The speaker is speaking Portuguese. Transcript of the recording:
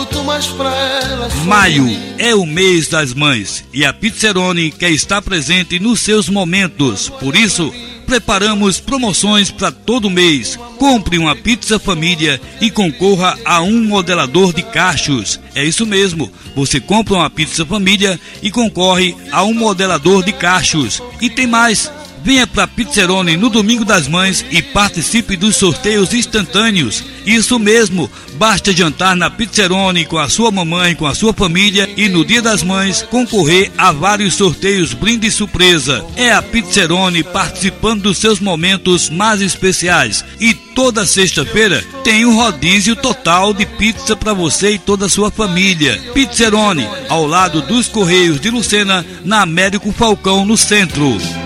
luto, mas pra ela sorri. Maio é o mês das mães e a Pizzeroni quer estar presente nos seus momentos. Por isso, preparamos promoções para todo mês. Compre uma pizza família e concorra a um modelador de cachos. É isso mesmo, você compra uma pizza família e concorre a um modelador de cachos. E tem mais, venha para Pizzeroni no Domingo das Mães e participe dos sorteios instantâneos. Isso mesmo, basta jantar na Pizzeroni com a sua mamãe, com a sua família e no Dia das Mães concorrer a vários sorteios brinde surpresa. É a Pizzeroni participando dos seus momentos mais especiais. E toda sexta-feira tem um rodízio total de pizza para você e toda a sua família. Pizzeroni, ao lado dos Correios de Lucena, na Américo Falcão, no centro.